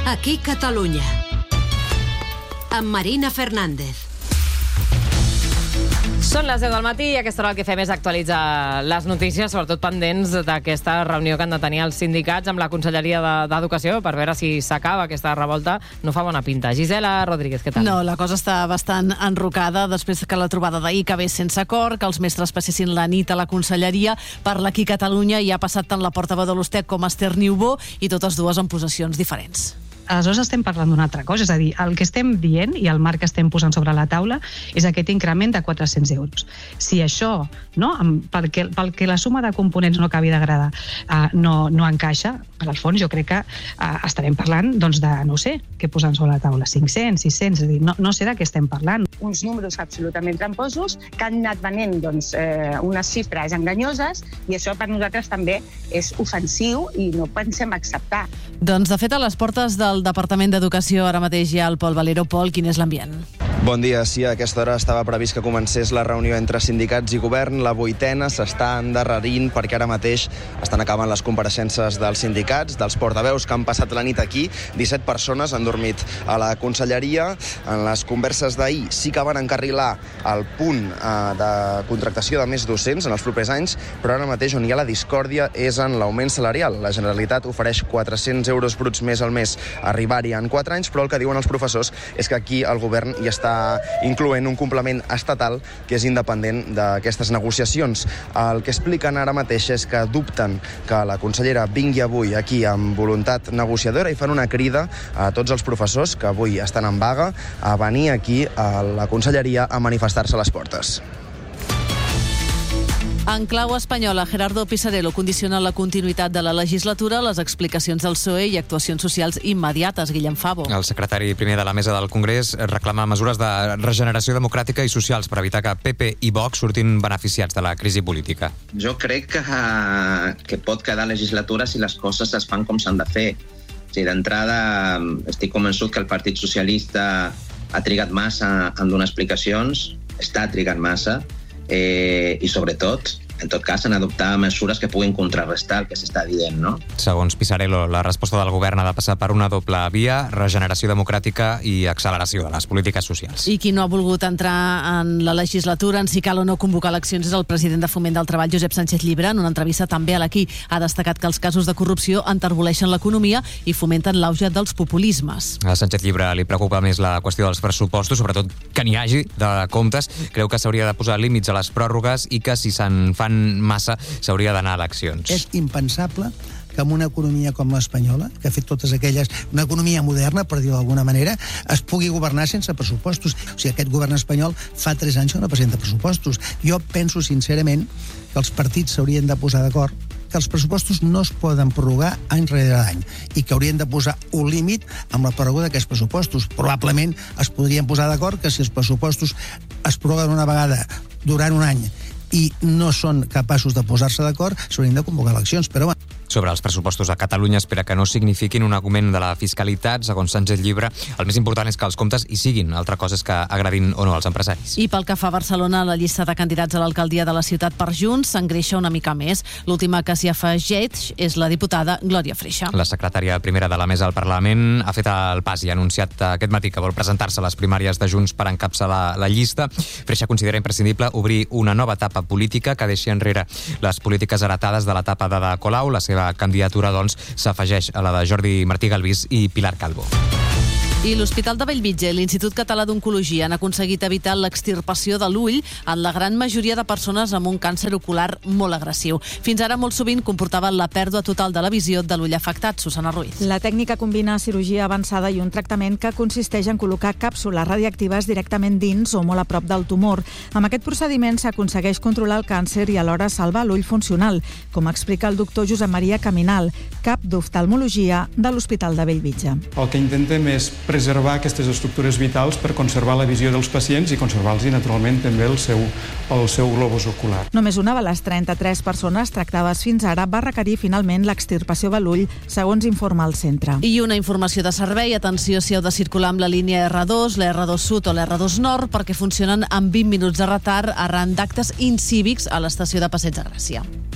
Aquí Catalunya, amb Marina Fernández. Són les 10 del matí i aquesta hora el que fem és actualitzar les notícies, sobretot pendents d'aquesta reunió que han de tenir els sindicats amb la Conselleria d'Educació per veure si s'acaba aquesta revolta. No fa bona pinta. Gisela Rodríguez, què tal? No, la cosa està bastant enrocada després que la trobada d'ahir acabés sense acord, que els mestres passessin la nit a la Conselleria. Parla Aquí Catalunya i ha passat tant la portaveu de l'USTEC com Esther Niubó i totes dues en posicions diferents. Aleshores estem parlant d'una altra cosa, és a dir, el que estem dient i el marc que estem posant sobre la taula és aquest increment de 400 euros. Si això, no, pel que la suma de components no acabi d'agradar, no encaixa, per al fons jo crec que estarem parlant doncs, de, no sé, què posant sobre la taula, 500, 600, és a dir, no sé de què estem parlant. Uns números absolutament tramposos que han anat venent doncs, unes xifres enganyoses i això per nosaltres també és ofensiu i no pensem acceptar. Doncs, de fet, a les portes del Departament d'Educació ara mateix hi ha el Pol Valero. Pol, quin és l'ambient? Bon dia. Sí, a aquesta hora estava previst que comencés la reunió entre sindicats i govern. La 8ª s'està endarrerint perquè ara mateix estan acabant les compareixences dels sindicats, dels portaveus que han passat la nit aquí. 17 persones han dormit a la Conselleria. En les converses d'ahir sí que van encarrilar el punt de contractació de més docents en els propers anys, però ara mateix on hi ha la discòrdia és en l'augment salarial. La Generalitat ofereix 400 euros bruts més al mes arribar-hi en 4 anys, però el que diuen els professors és que aquí el govern hi està incloent un complement estatal que és independent d'aquestes negociacions. El que expliquen ara mateix és que dubten que la consellera vingui avui aquí amb voluntat negociadora i fan una crida a tots els professors que avui estan en vaga a venir aquí a la Conselleria a manifestar-se a les portes. En clau espanyola, Gerardo Pisarello condiciona la continuïtat de la legislatura, les explicacions del PSOE i actuacions socials immediates. Guillem Favo. El secretari primer de la mesa del Congrés reclama mesures de regeneració democràtica i socials per evitar que PP i Vox surtin beneficiats de la crisi política. Jo crec que pot quedar legislatura si les coses es fan com s'han de fer. D'entrada, estic convençut que el Partit Socialista ha trigat massa en donar explicacions, està trigant massa, i sobretot, en tot cas, en adoptar mesures que puguin contrarrestar el que s'està dient, no? Segons Pisarello, la resposta del govern ha de passar per una doble via, regeneració democràtica i acceleració de les polítiques socials. I qui no ha volgut entrar en la legislatura en si cal o no convocar eleccions és el president de Foment del Treball, Josep Sánchez Llibre. En una entrevista també a l'Aquí ha destacat que els casos de corrupció enterboleixen l'economia i fomenten l'auge dels populismes. A Sánchez Llibre li preocupa més la qüestió dels pressupostos, sobretot que n'hi hagi de comptes. Creu que s'hauria de posar límits a les pròrrogues i que si se'n fan massa s'hauria d'anar a eleccions. És impensable que en una economia com l'espanyola, que ha fet totes aquelles, una economia moderna, per dir-ho d'alguna manera, es pugui governar sense pressupostos. O sigui, aquest govern espanyol fa 3 anys que no presenta pressupostos. Jo penso sincerament que els partits s'haurien de posar d'acord que els pressupostos no es poden prorrogar any rere any i que haurien de posar un límit amb la pròrroga d'aquests pressupostos. Probablement es podrien posar d'acord que si els pressupostos es prorroguen una vegada durant un any i no són capaços de posar-se d'acord, s'haurien de convocar eleccions, però bueno. Sobre els pressupostos a Catalunya espera que no signifiquin un augment de la fiscalitat. Segons Sánchez Llibre, el més important és que els comptes hi siguin. Altra cosa és que agradin o no als empresaris. I pel que fa a Barcelona, la llista de candidats a l'alcaldia de la ciutat per Junts s'engreixa una mica més. L'última que s'hi afegeix és la diputada Glòria Freixa. La secretària primera de la mesa del Parlament ha fet el pas i ha anunciat aquest matí que vol presentar-se a les primàries de Junts per encapçalar la llista. Freixa considera imprescindible obrir una nova etapa política que deixi enrere les polítiques heretades de l'etapa d'Ada Colau. La seva candidatura, doncs, s'afegeix a la de Jordi Martí Galvís i Pilar Calvo. I l'Hospital de Bellvitge i l'Institut Català d'Oncologia han aconseguit evitar l'extirpació de l'ull en la gran majoria de persones amb un càncer ocular molt agressiu. Fins ara molt sovint comportava la pèrdua total de la visió de l'ull afectat. Susana Ruiz. La tècnica combina cirurgia avançada i un tractament que consisteix en col·locar càpsules radioactives directament dins o molt a prop del tumor. Amb aquest procediment s'aconsegueix controlar el càncer i alhora salvar l'ull funcional, com explica el doctor Josep Maria Caminal, cap d'oftalmologia de l'Hospital de Bellvitge. El que intentem és preservar aquestes estructures vitals per conservar la visió dels pacients i conservar-los, naturalment, també el seu globus ocular. Només una de les 33 persones tractades fins ara va requerir finalment l'extirpació de l'ull, segons informa el centre. I una informació de servei. Atenció si heu de circular amb la línia R2, la R2 Sud o la R2 Nord, perquè funcionen amb 20 minuts de retard arran d'actes incívics a l'estació de Passeig de Gràcia.